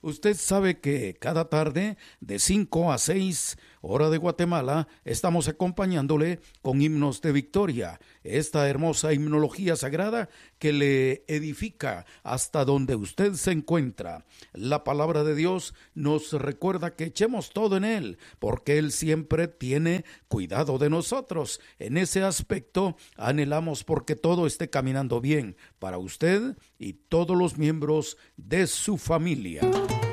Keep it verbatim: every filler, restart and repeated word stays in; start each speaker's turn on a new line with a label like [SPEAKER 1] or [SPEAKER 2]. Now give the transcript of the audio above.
[SPEAKER 1] Usted sabe que cada tarde de cinco a seis hora de Guatemala estamos acompañándole con himnos de victoria, esta hermosa himnología sagrada que le edifica hasta donde usted se encuentra. La palabra de Dios nos recuerda que echemos todo en Él, porque Él siempre tiene cuidado de nosotros. En ese aspecto anhelamos porque todo esté caminando bien para usted y todos los miembros de su familia.